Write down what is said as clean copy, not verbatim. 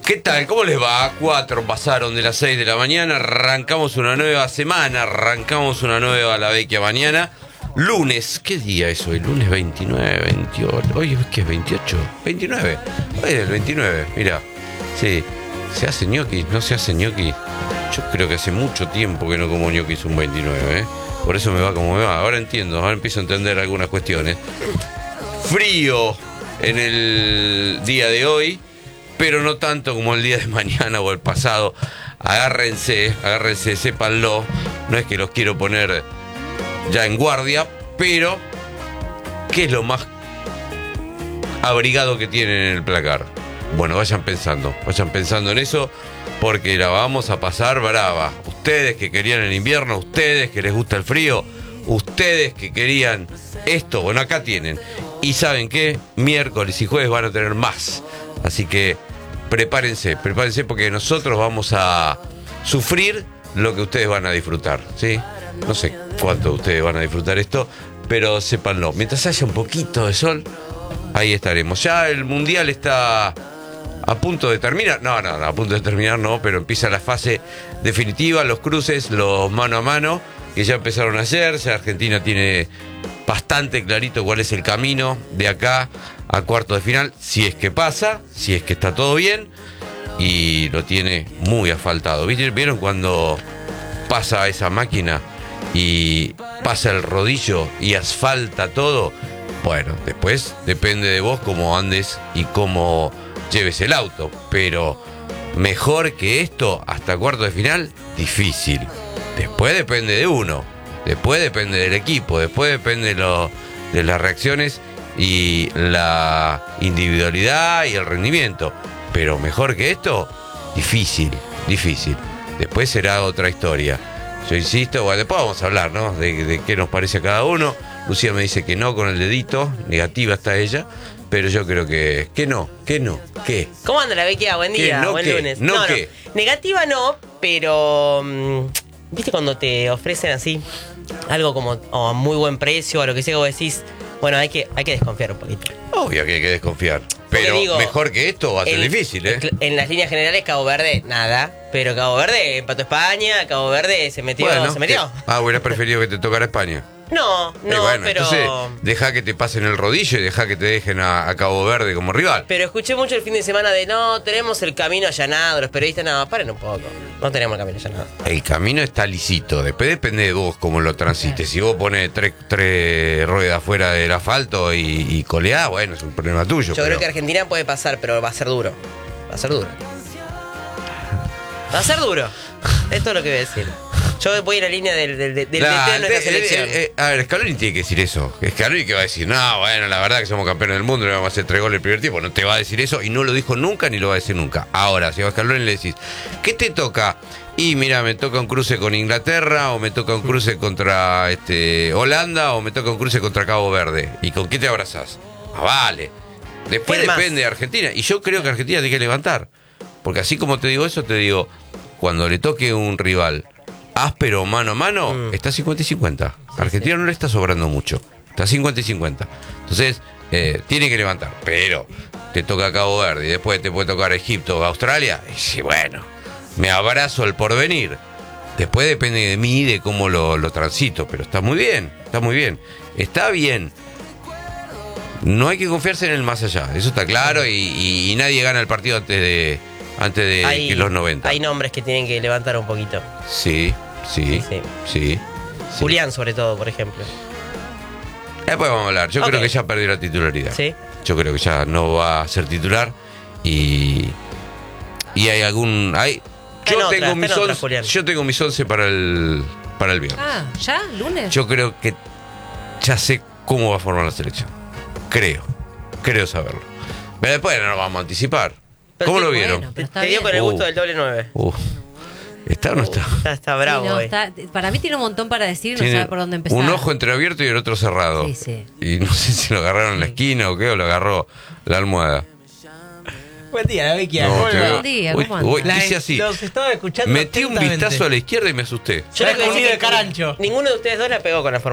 ¿Qué tal? ¿Cómo les va? 4 pasaron de las 6 de la mañana, arrancamos una nueva semana, arrancamos una nueva La Vecchia Mañana. Lunes, ¿qué día es hoy? Lunes 29, 28, hoy ¿qué es 28? 29, hoy es el 29, mira, sí, ¿se hace ñoquis? ¿No se hace ñoquis? Yo creo que hace mucho tiempo que no como ñoquis un 29, ¿eh? Por eso me va como me va, ahora entiendo, ahora empiezo a entender algunas cuestiones. Frío en el día de hoy, pero no tanto como el día de mañana o el pasado. Agárrense, sépanlo. No es que los quiero poner ya en guardia, pero ¿qué es lo más abrigado que tienen en el placar? Bueno, vayan pensando en eso, porque la vamos a pasar brava. Ustedes que querían el invierno, ustedes que les gusta el frío, ustedes que querían esto, bueno, acá tienen. Y ¿saben qué? Miércoles y jueves van a tener más. Así que prepárense porque nosotros vamos a sufrir lo que ustedes van a disfrutar, ¿sí? No sé cuánto ustedes van a disfrutar esto, pero sépanlo. Mientras haya un poquito de sol, ahí estaremos. Ya el Mundial está a punto de terminar. No, a punto de terminar no, pero empieza la fase definitiva, los cruces, los mano a mano, que ya empezaron ayer. Ya Argentina tiene bastante clarito cuál es el camino de acá a cuartos de final, si es que pasa, si es que está todo bien, y lo tiene muy asfaltado. ¿Vieron cuando pasa esa máquina y pasa el rodillo y asfalta todo? Bueno, después depende de vos cómo andes y cómo lleves el auto, pero mejor que esto hasta cuartos de final, difícil. Después depende de uno, después depende del equipo, después depende de las reacciones y la individualidad y el rendimiento, pero mejor que esto, difícil. Después será otra historia. Yo insisto, bueno, después vamos a hablar, ¿no? De qué nos parece a cada uno. Lucía me dice que no con el dedito, negativa está ella, pero yo creo que no. ¿Cómo anda la Vecchia? Buen día, buen lunes. No. Negativa no, pero ¿viste cuando te ofrecen así algo como a muy buen precio, a lo que sea, vos decís, bueno, hay que desconfiar un poquito? Obvio que hay que desconfiar, pero digo, mejor que esto va a ser difícil, ¿eh? En las líneas generales, Cabo Verde, nada. Pero Cabo Verde empató España, Cabo Verde se metió. Hubieras preferido que te tocara España. No, bueno, pero entonces deja que te pasen el rodillo y deja que te dejen a Cabo Verde como rival. Pero escuché mucho el fin de semana de no, tenemos el camino allanado, los periodistas, no, paren un poco, no tenemos el camino allanado. El camino está lisito, después depende de vos cómo lo transites. Si vos pones tres ruedas fuera del asfalto y coleás, bueno, es un problema tuyo. Yo creo que Argentina puede pasar, pero va a ser duro. Va a ser duro. Esto es lo que voy a decir. Yo voy en la línea del de nuestra selección. A ver, Scaloni tiene que decir eso. Scaloni que va a decir, no, bueno, la verdad que somos campeones del mundo, le vamos a hacer 3 goles el primer tiempo. No te va a decir eso y no lo dijo nunca ni lo va a decir nunca. Ahora, si a Scaloni le decís, ¿qué te toca? Y mira, me toca un cruce con Inglaterra, o me toca un cruce contra Holanda, o me toca un cruce contra Cabo Verde. ¿Y con qué te abrazás? Vale. Después depende de Argentina. Y yo creo que Argentina tiene que levantar. Porque así como te digo eso, te digo, cuando le toque un rival áspero mano a mano, está 50 y 50. Argentina no le está sobrando mucho. Está 50 y 50. Entonces, tiene que levantar. Pero te toca Cabo Verde y después te puede tocar Egipto o Australia. Y sí, bueno, me abrazo al porvenir. Después depende de mí, de cómo lo transito. Pero está muy bien. Está bien. No hay que confiarse en el más allá. Eso está claro y nadie gana el partido antes de que los 90. Hay nombres que tienen que levantar un poquito. Sí. Julián, sobre todo, por ejemplo. Después vamos a hablar. Yo creo que ya perdió la titularidad. ¿Sí? Yo creo que ya no va a ser titular. Y hay algún. Yo tengo mis 11 para el viernes. ¿Ya? ¿Lunes? Yo creo que ya sé cómo va a formar la selección. Creo saberlo. Pero después no nos vamos a anticipar. ¿Cómo lo vieron? Bueno, te dio con el gusto del doble 9. ¿Está o no está? Está bravo. Sí, para mí tiene un montón para decir, no sabe por dónde empezar. Un ojo entreabierto y el otro cerrado. Sí. Y no sé si lo agarraron en la esquina o qué, o lo agarró la almohada. Buen día, la Vecchia. Buen día, ¿cómo andas? Dice así. Los estaba escuchando. Metí un vistazo a la izquierda y me asusté. Yo le comido de que carancho. Ninguno de ustedes dos la pegó con la formación.